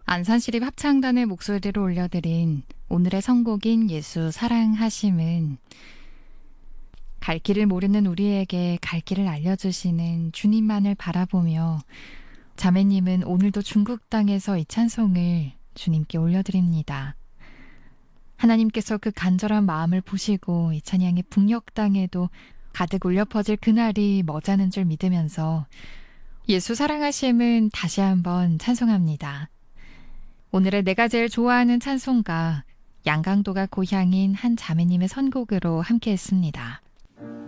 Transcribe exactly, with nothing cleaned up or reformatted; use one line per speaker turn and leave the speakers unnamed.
안산시립 합창단의 목소리를 올려드린 오늘의 선곡인 예수 사랑하심은 갈 길을 모르는 우리에게 갈 길을 알려주시는 주님만을 바라보며 자매님은 오늘도 중국 땅에서 이 찬송을 주님께 올려드립니다. 하나님께서 그 간절한 마음을 보시고 이 찬양이 북녘 땅에도 가득 울려 퍼질 그날이 머지않은 줄 믿으면서 예수 사랑하심은 다시 한번 찬송합니다. 오늘의 내가 제일 좋아하는 찬송가 양강도가 고향인 한 자매님의 선곡으로 함께했습니다.